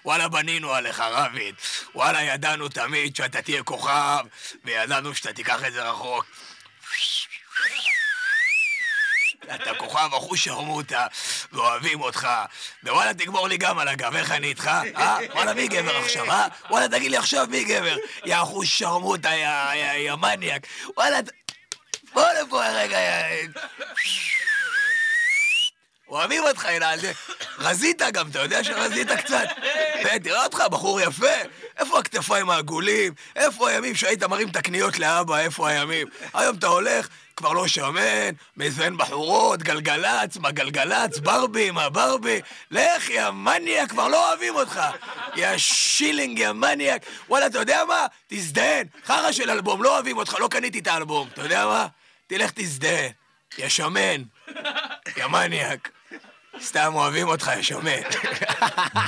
וואלה, בנינו עליך, רביד. וואלה, ידענו תמיד שאתה תהיה כוכב, וידענו שאתה תיקח את זה רחוק. אתה כוכב אחוש שרמוטה, ואוהבים אותך. ווואלה, תגמור לי גם על הגב, איך אני איתך? וואלה, מי גבר עכשיו, וואלה, תגיד לי עכשיו מי גבר? יא אחוש שרמוטה, יא מניאק. וואלה, בוא לפה רגע, אוהבים אותך, ילד. רזית גם, אתה יודע שרזית קצת? תראה אותך, בחור יפה. איפה הכתפיים העגולים? איפה הימים שהיית מרים את הקניות לאבא? איפה הימים? היום אתה הולך, כבר לא שמן, מזיין בחורות, גלגלץ, מה גלגלץ, ברבי, מה ברבי. לך, יא מניאק, כבר לא אוהבים אותך. יא שילינג, יא מניאק. וואלה, אתה יודע מה? תזדהן. חרא של אלבום, לא אוהבים אותך, לא קניתי את האלבום. אתה יודע מה? תלך תזדהן. יא שמן. יא מניאק. סתם אוהבים אותך, יא שמן.